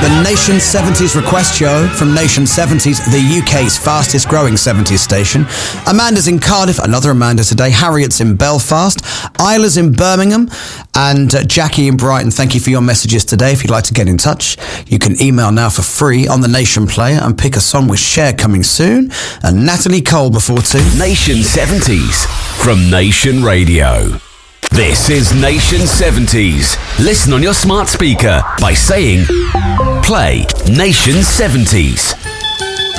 The Nation 70s request show from Nation 70s, the UK's fastest growing 70s station. Amanda's in Cardiff, another Amanda today. Harriet's in Belfast. Isla's in Birmingham. And Jackie in Brighton, thank you for your messages today. If you'd like to get in touch, you can email now for free on the Nation Player and pick a song with Cher coming soon. And Natalie Cole before 2. Nation 70s from Nation Radio. This is Nation 70s. Listen on your smart speaker by saying, play Nation 70s.